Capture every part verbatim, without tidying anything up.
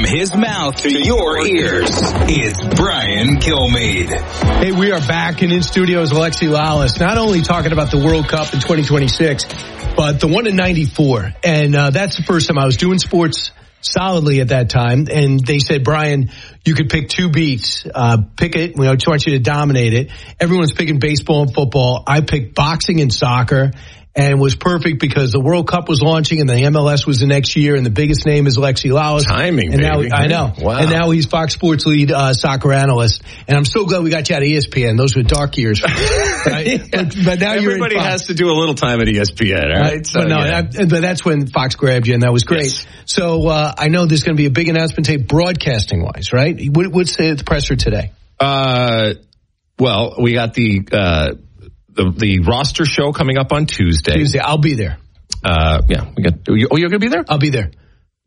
his mouth to your ears, it's Brian Kilmeade. Hey, we are back and in studios, Alexi Lalas, not only talking about the World Cup in twenty twenty-six, but the one in ninety-four. And uh, that's the first time I was doing sports solidly at that time. And they said, Brian, you could pick two beats. Uh, pick it. We just want you to dominate it. Everyone's picking baseball and football. I picked boxing and soccer. And it was perfect because the World Cup was launching and the M L S was the next year, and the biggest name is Alexi Lalas. Timing, and baby. Now, I know. Wow. And now he's Fox Sports lead uh, soccer analyst. And I'm so glad we got you out of E S P N. Those were dark years. Right? yeah. but, but now you're Everybody in Fox. has to do a little time at E S P N, right? So, but no, yeah. that, but that's when Fox grabbed you, and that was great. Yes. So uh, I know there's going to be a big announcement today, broadcasting-wise, right? What, what's the, the presser today? Uh, well, we got the... Uh, The, the roster show coming up on Tuesday. Tuesday, I'll be there. Uh, yeah, we got. Oh, you're going to be there? I'll be there.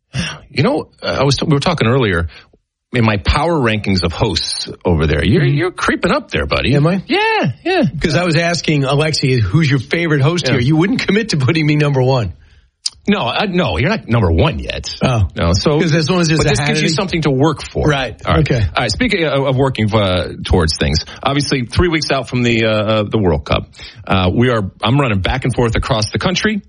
You know, I was. We were talking earlier in my power rankings of hosts over there. You're you're creeping up there, buddy. Am I? Yeah, yeah. Because I was asking Alexi, who's your favorite host Yeah. here? You wouldn't commit to putting me number one. No, I, no, you're not number one yet. Oh, no. So because as long as there's but a this gives you Hannity- something to work for, Right. All right. Okay. All right. Speaking of, of working uh, towards things, obviously three weeks out from the uh, the World Cup, uh, we are. I'm running back and forth across the country.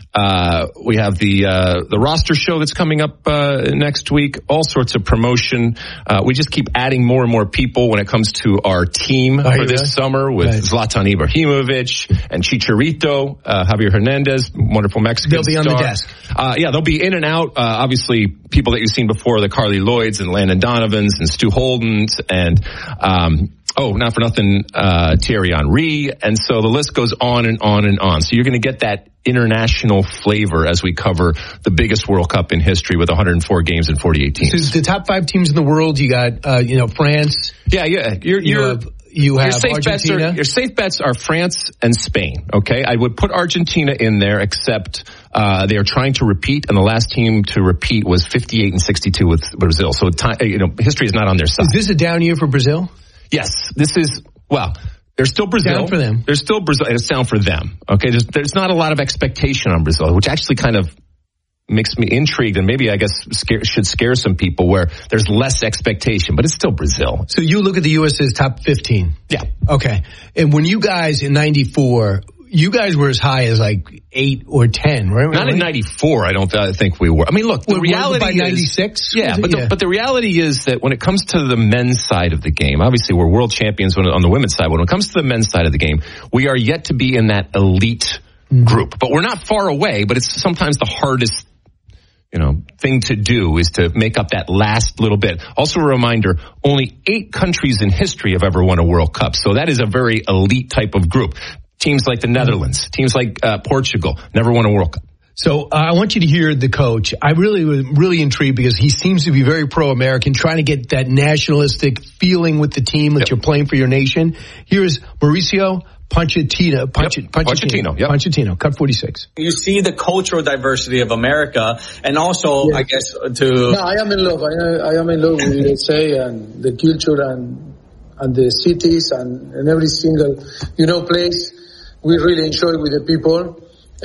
Uh, we have the uh, the roster show that's coming up uh, next week. All sorts of promotion. Uh, we just keep adding more and more people when it comes to our team Are for you this really? summer with Right. Zlatan Ibrahimovic and Chicharito, uh, Javier Hernandez, wonderful Mexican They'll be on the star. desk. Uh, yeah, they'll be in and out. Uh, obviously, people that you've seen before, the Carly Lloyds and Landon Donovans and Stu Holdens and, um, oh, not for nothing, uh, Thierry Henry. And so the list goes on and on and on. So you're going to get that international flavor as we cover the biggest World Cup in history with one hundred four games and forty-eight teams. So the top five teams in the world, you got, uh, you know, France. Yeah, yeah. You're, You you're, have, you have your safe bets Argentina. are, your safe bets are France and Spain. Okay, I would put Argentina in there, except uh, they are trying to repeat, and the last team to repeat was fifty-eight and sixty-two with Brazil. So time, you know, history is not on their side. Is this a down year for Brazil? Yes, this is well. There's still Brazil. Down for them. There's still Brazil. It's down for them. Okay, there's there's not a lot of expectation on Brazil, which actually kind of makes me intrigued, and maybe I guess scare, should scare some people where there's less expectation, but it's still Brazil. So you look at the U S as top fifteen. Yeah. Okay. And when you guys in ninety-four, you guys were as high as like eight or ten, right? Not in ninety-four, I don't uh, think we were. I mean, look, the Well, reality by is... ninety-six? Yeah, but, Yeah. The, but the reality is that when it comes to the men's side of the game, obviously we're world champions when, on the women's side. When it comes to the men's side of the game, we are yet to be in that elite mm-hmm. group. But we're not far away, but it's sometimes the hardest you know, thing to do is to make up that last little bit. Also a reminder, only eight countries in history have ever won a World Cup. So that is a very elite type of group. Teams like the Netherlands, teams like uh, Portugal, never won a World Cup. So uh, I want you to hear the coach. I really was really intrigued because he seems to be very pro-American, trying to get that nationalistic feeling with the team that yep. you're playing for your nation. Here's Mauricio Pochettino. Ponch- yep. Pochettino. Pochettino. Yep. Pochettino. Cut forty-six. You see the cultural diversity of America, and also, yeah. I guess, to... No, I am in love. I, I am in love with U S A and the culture and and the cities and, and every single, you know, place. We really enjoy with the people.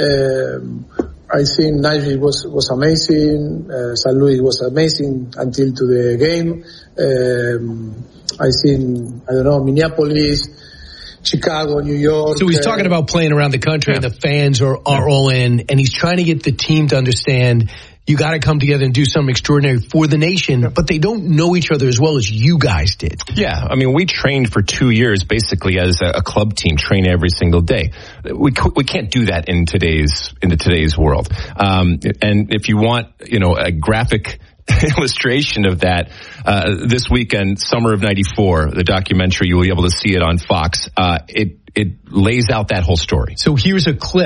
Um, I think Nashville was, was amazing. Uh, Saint Louis was amazing until to the game. Um, I think, I don't know, Minneapolis, Chicago, New York. So he's talking uh, about playing around the country yeah. and the fans are, are yeah. all in, and he's trying to get the team to understand you got to come together and do something extraordinary for the nation, yeah. but they don't know each other as well as you guys did. Yeah, I mean, we trained for two years basically as a, a club team, train every single day. We we can't do that in today's in today's world. Um, and if you want, you know, a graphic illustration of that, uh, this weekend, Summer of ninety-four, the documentary, you will be able to see it on Fox. Uh, it it lays out that whole story. So here's a clip